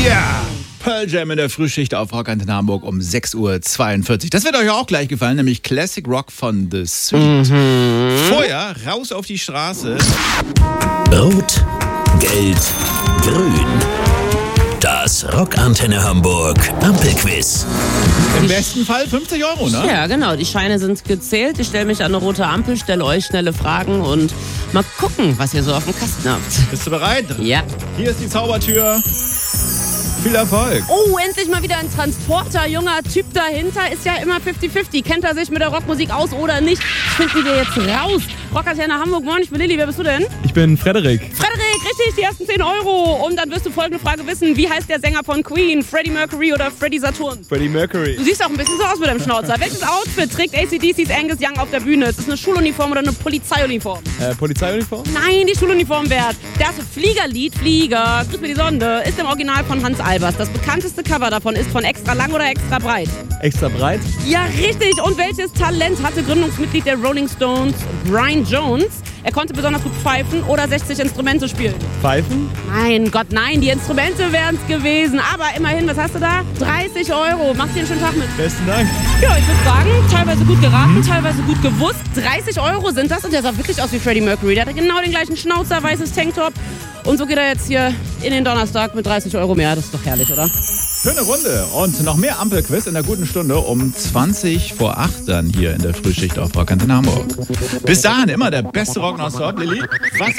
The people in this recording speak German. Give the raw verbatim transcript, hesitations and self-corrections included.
Ja, Pearl Jam in der Frühschicht auf Rock Antenne Hamburg um sechs Uhr zweiundvierzig. Das wird euch auch gleich gefallen, nämlich Classic Rock von The Sweet. Mhm. Vorher raus auf die Straße. Rot, Gelb, Grün. Das Rock Antenne Hamburg Ampelquiz. Im besten Fall fünfzig Euro, ne? Ja, genau. Die Scheine sind gezählt. Ich stelle mich an eine rote Ampel, stelle euch schnelle Fragen und mal gucken, was ihr so auf dem Kasten habt. Bist du bereit? Ja. Hier ist die Zaubertür. Viel Erfolg. Oh, endlich mal wieder ein Transporter. Junger Typ dahinter. Ist ja immer fünfzig fünfzig. Kennt er sich mit der Rockmusik aus oder nicht? Finden wir jetzt raus. Rock Antenne Hamburg, moin, ich bin Lilly. Wer bist du denn? Ich bin Frederik. Frederik, richtig, die ersten zehn Euro. Und dann wirst du folgende Frage wissen. Wie heißt der Sänger von Queen? Freddie Mercury oder Freddie Saturn? Freddie Mercury. Du siehst auch ein bisschen so aus mit deinem Schnauzer. Welches Outfit trägt A C D C's Angus Young auf der Bühne? Ist es eine Schuluniform oder eine Polizeiuniform? Äh, Polizeiuniform? Nein, die Schuluniform wert. Das Fliegerlied, Flieger, grüß mir die Sonde, ist im Original von Hans Albers. Das bekannteste Cover davon ist von Extra Lang oder Extra Breit? Extra breit? Ja, richtig. Und welches Talent hatte Gründungsmitglied der Rolling Stones, Brian Jones? Er konnte besonders gut pfeifen oder sechzig Instrumente spielen. Pfeifen? Mein Gott, nein, die Instrumente wären es gewesen. Aber immerhin, was hast du da? dreißig Euro. Machst dir einen schönen Tag mit. Besten Dank. Ja, ich würde sagen, teilweise gut geraten, mhm. teilweise gut gewusst. dreißig Euro sind das und der sah wirklich aus wie Freddie Mercury. Der hatte genau den gleichen Schnauzer, weißes Tanktop. Und so geht er jetzt hier in den Donnerstag mit dreißig Euro mehr. Das ist doch herrlich, oder? Schöne Runde und noch mehr Ampelquiz in der guten Stunde um zwanzig vor acht dann hier in der Frühschicht auf Rock Antenne Hamburg. Bis dahin immer der beste Rock nonstop, Lilly. Was